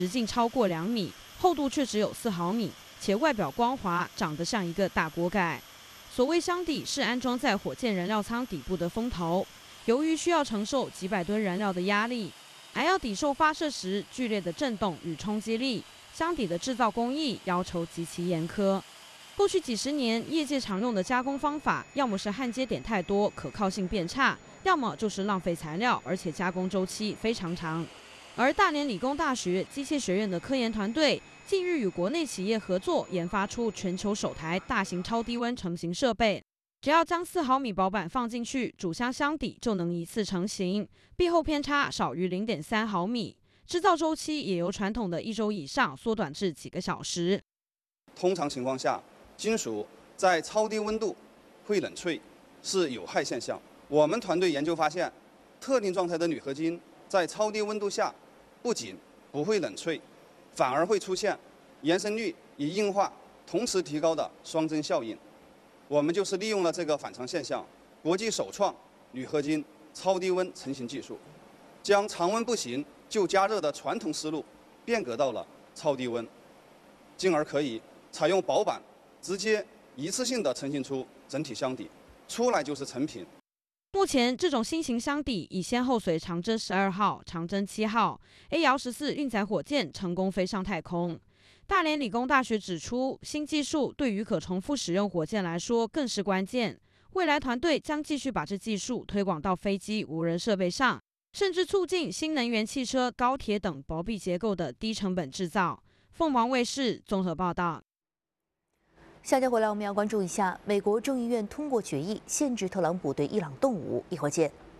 直径超过2米，厚度却只有4毫米，且外表光滑，长得像一个大锅盖。所谓箱底是安装在火箭燃料舱底部的风头，由于需要承受几百吨燃料的压力，还要抵受发射时剧烈的震动与冲击力，箱底的制造工艺要求极其严苛。过去几十年，业界常用的加工方法，要么是焊接点太多，可靠性变差，要么就是浪费材料，而且加工周期非常长。而大连理工大学机械学院的科研团队近日与国内企业合作，研发出全球首台大型超低温成型设备。只要将4毫米薄板放进去，主箱箱底就能一次成型，壁厚偏差少于0.3毫米，制造周期也由传统的1周以上缩短至几个小时。 通常情况下，金属在超低温度会冷萃，是有害现象。我们团队研究发现，特定状态的铝合金在超低温度下，不仅不会冷萃，反而会出现延伸率与硬化同时提高的双增效应。我们就是利用了这个反常现象，国际首创铝合金超低温成型技术，将常温不行就加热的传统思路变革到了超低温，进而可以采用薄板直接一次性的成型出整体箱底，出来就是成品。 目前，这种新型箱底已先后随长征12号、长征7号、A 遥14运载火箭成功飞上太空。大连理工大学指出，新技术对于可重复使用火箭来说更是关键。未来团队将继续把这技术推广到飞机、无人设备上，甚至促进新能源汽车、高铁等薄壁结构的低成本制造。凤凰卫视综合报道。 下节回来，我们要关注一下美国众议院通过决议，限制特朗普对伊朗动武。一会儿见。